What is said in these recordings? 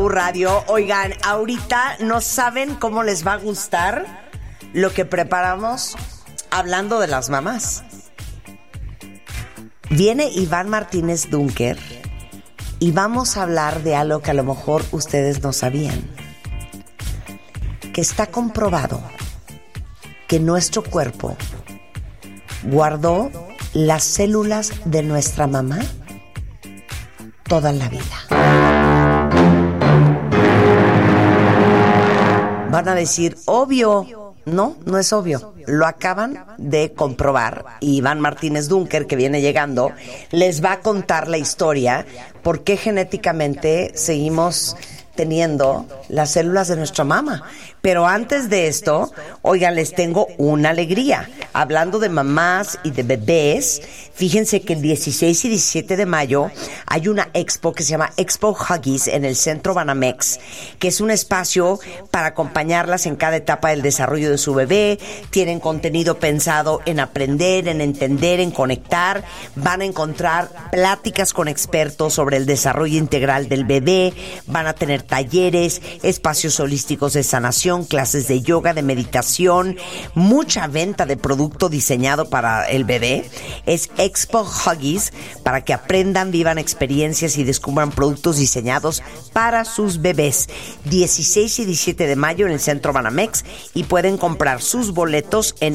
Radio. Oigan, ahorita no saben cómo les va a gustar lo que preparamos hablando de las mamás. Viene Iván Martínez Dunker y vamos a hablar de algo que a lo mejor ustedes no sabían. Que está comprobado que nuestro cuerpo guardó las células de nuestra mamá toda la vida. Van a decir, obvio. No, no es obvio. Lo acaban de comprobar. Y Iván Martínez Dunker, que viene llegando, les va a contar la historia por qué genéticamente seguimos teniendo las células de nuestra mamá. Pero antes de esto, oigan, les tengo una alegría. Hablando de mamás y de bebés, fíjense que el 16 y 17 de mayo hay una expo que se llama Expo Huggies en el Centro Banamex, que es un espacio para acompañarlas en cada etapa del desarrollo de su bebé. Tienen contenido pensado en aprender, en entender, en conectar. Van a encontrar pláticas con expertos sobre el desarrollo integral del bebé. Van a tener talleres, espacios holísticos de sanación, clases de yoga, de meditación, mucha venta de producto diseñado para el bebé. Es Expo Huggies para que aprendan, vivan experiencias y descubran productos diseñados para sus bebés. 16 y 17 de mayo en el Centro Banamex, y pueden comprar sus boletos en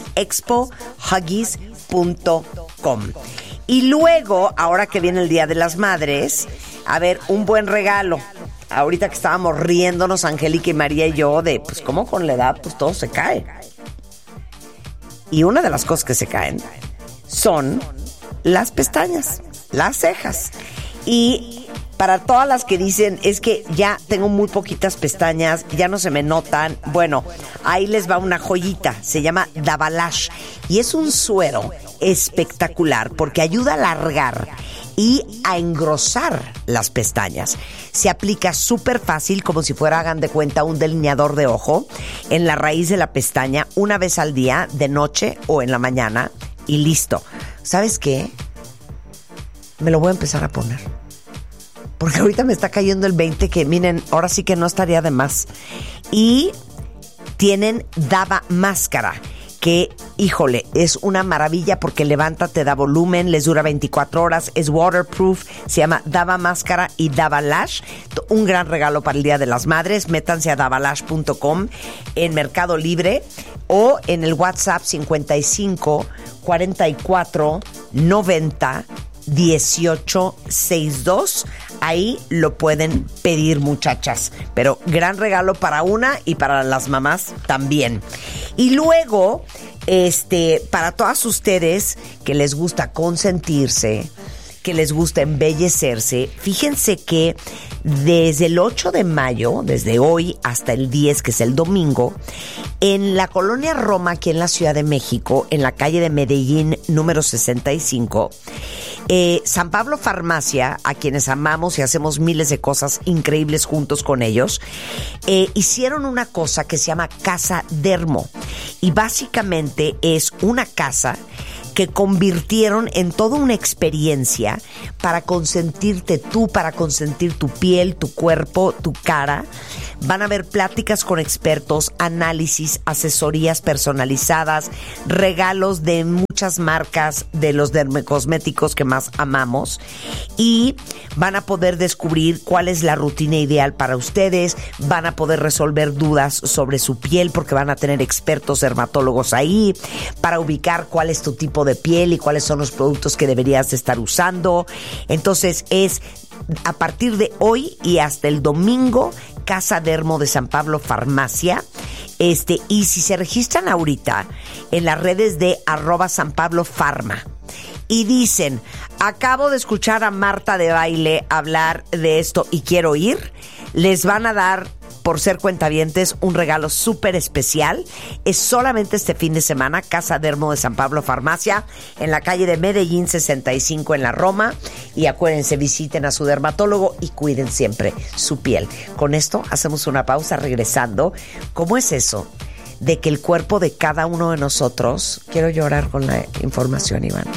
expohuggies.com. Y luego, ahora que viene el Día de las Madres, a ver, un buen regalo. Ahorita que estábamos riéndonos, Angélica y María y yo, de pues cómo con la edad pues todo se cae. Y una de las cosas que se caen son las pestañas, las cejas. Y para todas las que dicen, es que ya tengo muy poquitas pestañas, ya no se me notan, bueno, ahí les va una joyita, se llama Davalash. Y es un suero espectacular porque ayuda a alargar y a engrosar las pestañas. Se aplica súper fácil, como si fuera, hagan de cuenta, un delineador de ojo en la raíz de la pestaña, una vez al día, de noche o en la mañana, y listo. ¿Sabes qué? Me lo voy a empezar a poner. Porque ahorita me está cayendo el 20 que, miren, ahora sí que no estaría de más. Y tienen Dava Máscara, que, híjole, es una maravilla porque levanta, te da volumen, les dura 24 horas, es waterproof, se llama Dava Máscara y Davalash. Un gran regalo para el Día de las Madres. Métanse a davalash.com en Mercado Libre o en el WhatsApp 55 44 90 18 62. Ahí lo pueden pedir, muchachas. Pero gran regalo para una y para las mamás también. Y luego, para todas ustedes que les gusta consentirse, que les gusta embellecerse, fíjense que desde el 8 de mayo, desde hoy hasta el 10, que es el domingo, en la colonia Roma, aquí en la Ciudad de México, en la calle de Medellín, número 65, San Pablo Farmacia, a quienes amamos y hacemos miles de cosas increíbles juntos con ellos, hicieron una cosa que se llama Casa Dermo. Y básicamente es una casa que convirtieron en toda una experiencia para consentirte tú, para consentir tu piel, tu cuerpo, tu cara. Van a haber pláticas con expertos, análisis, asesorías personalizadas, regalos de muchas marcas de los dermocosméticos que más amamos, y van a poder descubrir cuál es la rutina ideal para ustedes. Van a poder resolver dudas sobre su piel porque van a tener expertos dermatólogos ahí para ubicar cuál es tu tipo de piel y cuáles son los productos que deberías de estar usando. Entonces es a partir de hoy y hasta el domingo, Casa Dermo de San Pablo Farmacia. Y si se registran ahorita en las redes de @SanPabloFarma y dicen, acabo de escuchar a Marta de Baile hablar de esto y quiero ir, les van a dar, por ser cuentavientes, un regalo súper especial. Es solamente este fin de semana, Casa Dermo de San Pablo Farmacia, en la calle de Medellín 65 en la Roma. Y acuérdense, visiten a su dermatólogo y cuiden siempre su piel. Con esto hacemos una pausa, regresando. ¿Cómo es eso de que el cuerpo de cada uno de nosotros, quiero llorar con la información, Iván,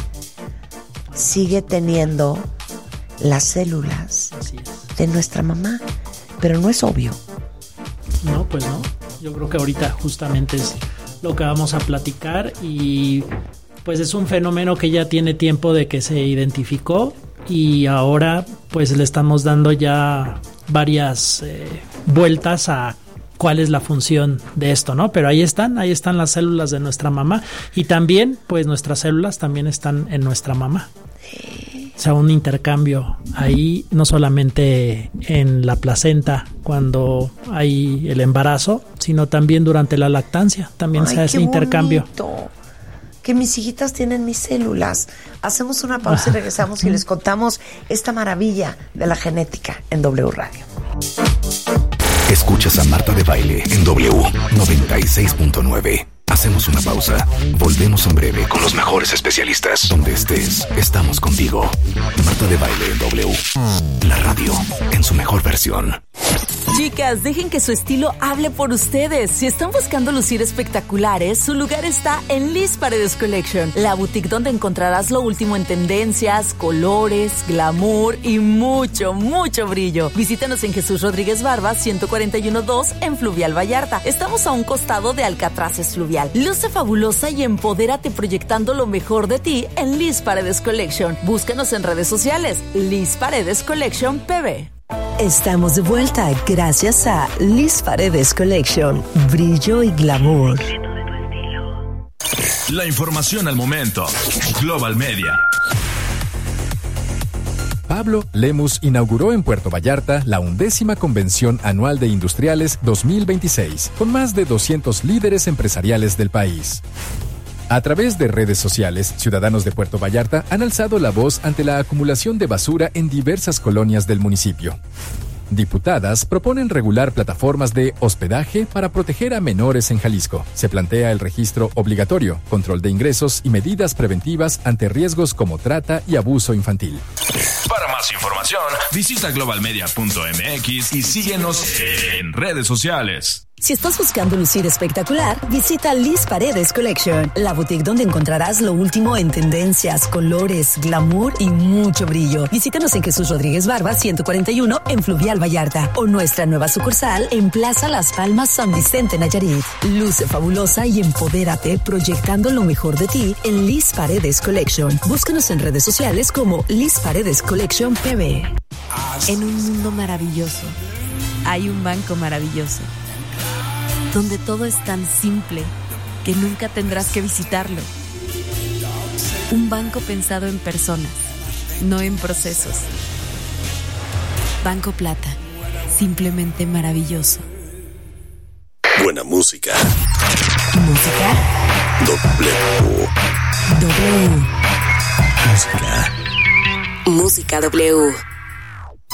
sigue teniendo las células de nuestra mamá? pero no es obvio. No, pues no. Yo creo que ahorita justamente es lo que vamos a platicar y pues es un fenómeno que ya tiene tiempo de que se identificó y ahora pues le estamos dando ya varias vueltas a cuál es la función de esto, ¿no? Pero ahí están las células de nuestra mamá y también pues nuestras células también están en nuestra mamá. O sea, un intercambio ahí, no solamente en la placenta cuando hay el embarazo, sino también durante la lactancia. También se hace intercambio. Bonito. Que mis hijitas tienen mis células. Hacemos una pausa y regresamos y les contamos esta maravilla de la genética en W Radio. Escuchas a Marta de Baile en W 96.9. Hacemos una pausa. Volvemos en breve con los mejores especialistas. Donde estés, estamos contigo. Marta de Baile en W. La radio en su mejor versión. Chicas, dejen que su estilo hable por ustedes. Si están buscando lucir espectaculares, su lugar está en Liz Paredes Collection, la boutique donde encontrarás lo último en tendencias, colores, glamour y mucho, mucho brillo. Visítanos en Jesús Rodríguez Barba, 141-2 en Fluvial Vallarta. Estamos a un costado de Alcatraces Fluvial. Luce fabulosa y empodérate proyectando lo mejor de ti en Liz Paredes Collection. Búscanos en redes sociales, Liz Paredes Collection PB. Estamos de vuelta gracias a Liz Paredes Collection, brillo y glamour. La información al momento. Global Media. Pablo Lemus inauguró en Puerto Vallarta la 11ª Convención Anual de Industriales 2026, con más de 200 líderes empresariales del país. A través de redes sociales, ciudadanos de Puerto Vallarta han alzado la voz ante la acumulación de basura en diversas colonias del municipio. Diputadas proponen regular plataformas de hospedaje para proteger a menores en Jalisco. Se plantea el registro obligatorio, control de ingresos y medidas preventivas ante riesgos como trata y abuso infantil. Para más información, visita globalmedia.mx y síguenos en redes sociales. Si estás buscando lucir espectacular, visita Liz Paredes Collection, la boutique donde encontrarás lo último en tendencias, colores, glamour y mucho brillo. Visítanos en Jesús Rodríguez Barba, 141 en Fluvial Vallarta o nuestra nueva sucursal en Plaza Las Palmas, San Vicente, Nayarit. Luce fabulosa y empodérate proyectando lo mejor de ti en Liz Paredes Collection. Búscanos en redes sociales como Liz Paredes Collection PB. En un mundo maravilloso, hay un banco maravilloso, donde todo es tan simple que nunca tendrás que visitarlo. Un banco pensado en personas, no en procesos. Banco Plata, simplemente maravilloso. Buena música. Música W. W. Música. Música W.